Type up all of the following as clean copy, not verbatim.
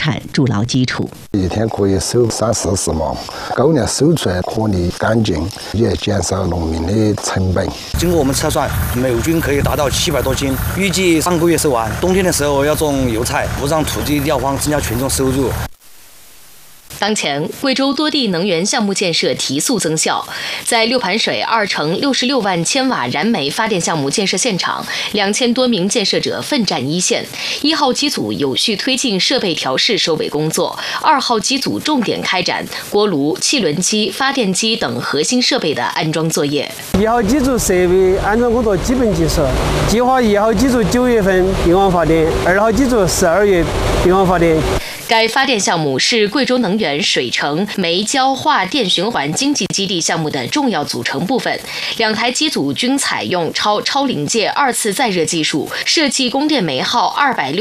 产筑牢基础。 一天可以收30-40万，狗粮收出来颗粒干净，也减少农民的成本。 经过我们测算，每斤可以达到700多斤，预计3个月收完。冬天的时候要种油菜，不让土地撂荒，增加群众收入。 当前，贵州多地能源项目建设提速增效。在六盘水2乘66万千瓦燃煤发电项目建设现场，2000多名建设者奋战一线。1号机组有序推进设备调试收尾工作，2号机组重点开展锅炉、汽轮机、发电机等核心设备的安装作业。 1号机组设备安装工作基本结束，计划1号机组9月份并网发电，2号机组12月并网发电。 该发电项目是贵州能源水城煤焦化电循环经济基地项目的重要组成部分。2台机组均采用超临界2次再热技术，设计供电煤耗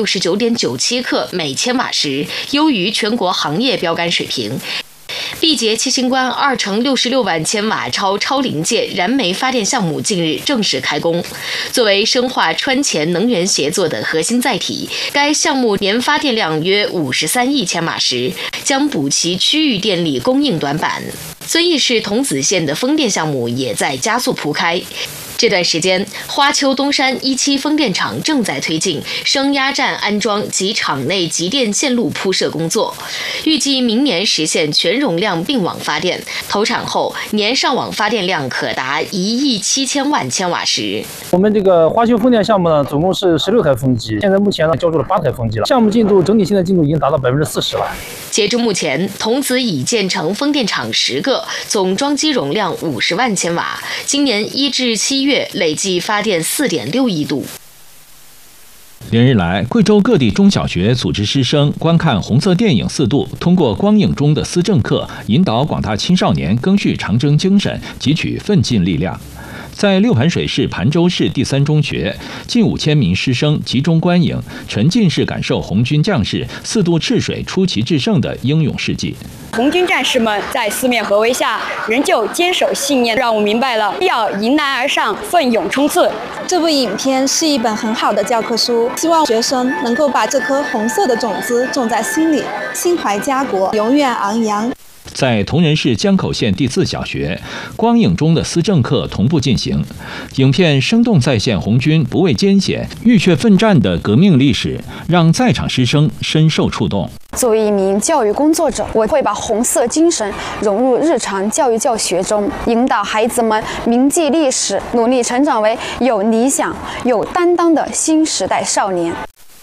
269.97克每千瓦时，优于全国行业标杆水平。毕节七星关2乘66万千瓦超临界燃煤发电项目近日正式开工。作为深化川黔能源协作的核心载体，该项目年发电量约53亿千瓦时，将补齐区域电力供应短板。遵义市桐梓县的风电项目也在加速铺开。这段时间，花丘东山1期风电场正在推进升压站安装及场内集电线路铺设工作，预计明年实现全容量并网发电。投产后，年上网发电量可达1亿7000万千瓦时。 我们这个花丘风电项目呢，总共是16台风机，现在目前呢交出了8台风机了。项目进度整体现在进度已经达到40%了。 截至目前，桐梓已建成风电场10个，总装机容量50万千瓦。今年1至7月累计发电4.6亿度。 连日来，贵州各地中小学组织师生观看红色电影4度，通过光影中的思政客，引导广大青少年赓续长征精神，汲取奋进力量。在六盘水市盘州市第3中学，近5000名师生集中观影，沉浸式感受红军将士4渡赤水出奇制胜的英勇事迹。 红军战士们在四面合围下，仍旧坚守信念，让我明白了必要迎难而上，奋勇冲刺。 这部影片是一本很好的教科书，希望学生能够把这颗红色的种子种在心里，心怀家国，永远昂扬。 在铜仁市江口县第4小学，光影中的思政课同步进行。影片生动再现红军不畏艰险、浴血奋战的革命历史，让在场师生深受触动。 作为一名教育工作者，我会把红色精神融入日常教育教学中，引导孩子们铭记历史，努力成长为有理想、有担当的新时代少年。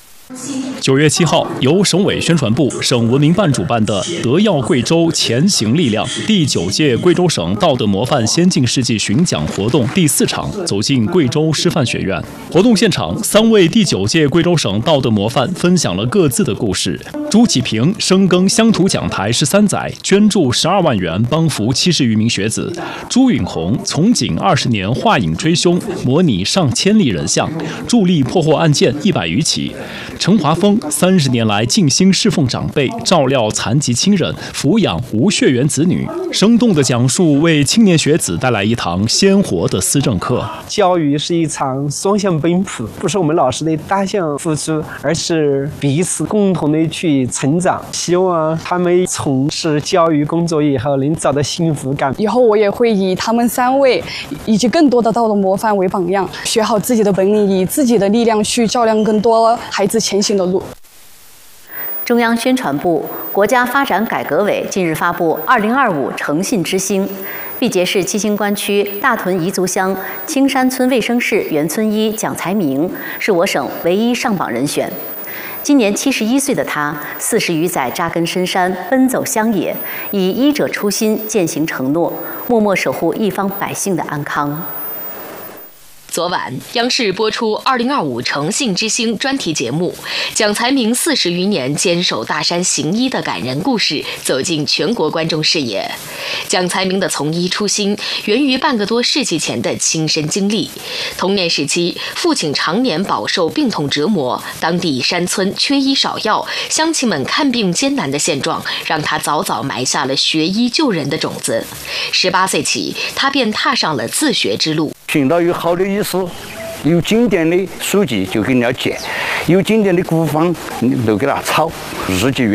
9月7号，由省委宣传部、省文明办主办的“德耀贵州，前行力量”第9届贵州省道德模范先进事迹巡讲活动第4场走进贵州师范学院。活动现场，3位第9届贵州省道德模范分享了各自的故事。朱启平深耕乡土讲台13载，捐助12万元帮扶70余名学子；朱允红从警20年，画影追凶，模拟上千例人像，助力破获案件100余起。陈华峰30年来尽心侍奉长辈，照料残疾亲人，抚养无血缘子女，生动的讲述为青年学子带来一堂鲜活的思政课。 教育是一场双向奔赴，不是我们老师的单向付出，而是彼此共同的去成长。希望他们从事教育工作以后能找到幸福感。 以后我也会以他们3位以及更多的道德模范为榜样，学好自己的本领，以自己的力量去照亮更多孩子前行的路。 中央宣传部、国家发展改革委近日发布2025诚信之星，毕节市七星关区大屯彝族乡青山村卫生室原村医蒋才明是我省唯一上榜人选。今年71岁的他，40余载扎根深山，奔走乡野，以医者初心践行承诺，默默守护一方百姓的安康。 昨晚，央视播出2025诚信之星专题节目，蒋才明40余年坚守大山行医的感人故事走进全国观众视野。蒋才明的从医初心源于半个多世纪前的亲身经历。童年时期，父亲常年饱受病痛折磨，当地山村缺医少药，乡亲们看病艰难的现状，让他早早埋下了学医救人的种子。18岁起，他便踏上了自学之路。 寻到有好的医师，有经典的书籍就给人家借，有经典的古方就给他抄，日积月